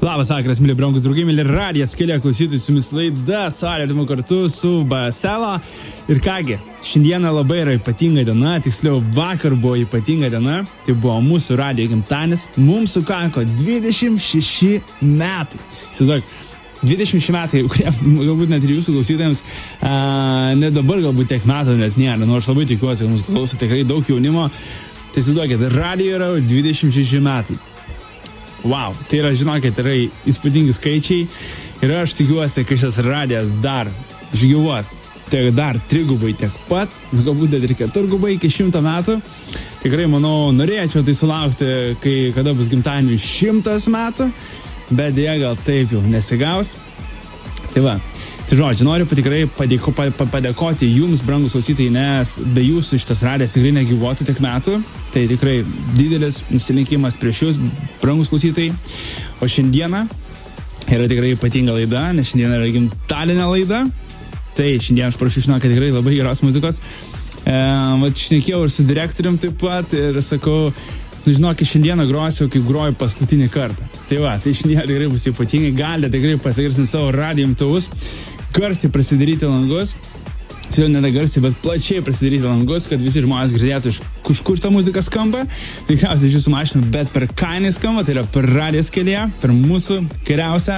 Labas vakaras, mėly brangus draugai, mėly radijas kelią klausytojai, su jumis laida Sąlydimu kartu su Basela. Ir kągi, šiandieną labai yra ypatinga diena, tiksliau vakar buvo ypatinga diena, tai buvo mūsų radijo gimtadienis, mums sukako 26 metai. Įsivaizduok, 26 metai, kuriems galbūt net ir jūsų klausytojams, ne dabar galbūt tiek metų net nėra, nors labai tikiuosi, kad mūsų klauso tikrai daug jaunimo. Tai įsivaizduokit, radijo yra 26 metai. Wow, tai yra, žinokit, yra įspūdingi skaičiai ir aš tikiuosi, kad šis radijas dar išgyvuos tiek dar trigubai tiek pat, galbūt ir keturgubai iki 100 metų. Tikrai, manau, norėčiau tai sulaukti, kada bus gimtadieniui 100 metų, bet dėja gal taip jau nesigaus. Tai va, tai žodžiu, noriu tikrai padėkoti jums, brangus klausytojai, nes be jūsų šitas radijas tikrai negyvuotų tiek metų. Tai tikrai didelis nusilenkimas prieš jūs, brangus klausytojai. O šiandieną yra tikrai ypatinga laida, nes šiandien yra gimtadienio laida. Tai šiandien aš prašau, žinau, kad tikrai labai geros muzikos. Šnekėjau ir su direktorium taip pat ir sakau, žinokit, šiandieną grosiu, kaip groju paskutinį kartą. Tai va, tai šiandien tikrai bus ypatingai, galite tikrai pasigirsti savo radijo imtuvus, garsiai prasidaryti langus. Tai jau nedagarsiai, bet plačiai prasidaryti langus, kad visi žmonės girdėtų, iš kur ta muzika skamba. Tikriausiai iš jūsų mašinų, bet per ką jinai skamba, tai yra per radijos kelyje, per mūsų geriausią,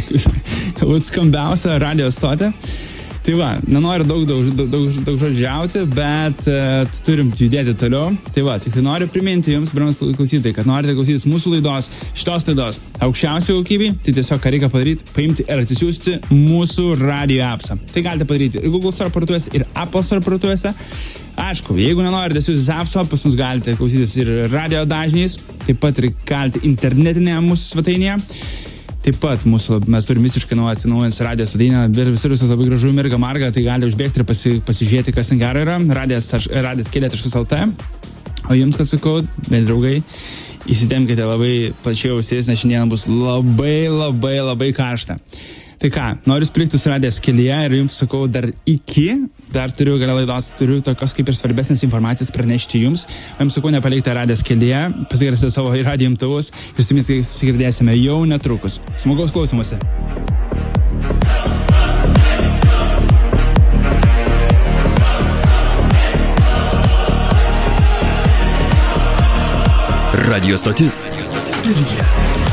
galbūt skambiausią radijos stotę. Tai va, nenoriu daug žodžiauti, bet turim judėti toliau. Tai va, tik tai noriu priminti jums, brangus klausytojai, kad norite klausytis mūsų laidos, šitos laidos aukščiausiai kokybei, tai tiesiog ką reikia padaryti, paimti ir atsisiųsti mūsų radio appsą. Tai galite padaryti ir Google Store parduotuvėse, ir Apple Store parduotuvėse. Aišku, jeigu nenorite siūstis appso, pas mus galite klausytis ir radio dažniais, taip pat ir galite internetinėje mūsų svetainėje. Taip pat mes turim visiškai atsinaujinęs radijos svetainę, bet visur visas labai gražu, mirga marga, tai galite užbėgti ir pasižiūrėti, kas ten gero yra, radijaskelė.lt. O jums, kad sakau, mėly draugai, įsitempkite labai plačiai ausis, nes šiandien bus labai karšta. Tai ką, noriu palikti su radijos kelyje ir jums sakau, dar turiu gale laidos, turiu tokios kaip ir svarbesnės informacijos pranešti jums. O jums sakau, nepalikite radijos kelyje, pasigarsite savo radijo imtuvus ir su jumis susigirdėsime jau netrukus. Smagaus klausymuose. Radio stotis.